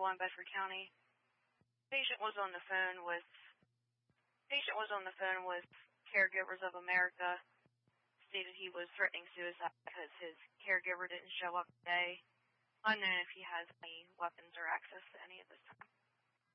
911, Bedford County. Patient was on the phone with Caregivers of America. Stated he was threatening suicide because his caregiver didn't show up today. Unknown if he has any weapons or access to any at this time.